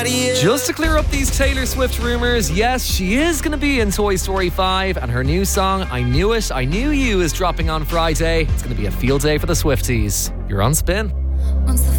Just to clear up these Taylor Swift rumours, yes, she is going to be in Toy Story 5, and her new song, I Knew It, I Knew You, is dropping on Friday. It's going to be a field day for the Swifties. You're on Spin. Once the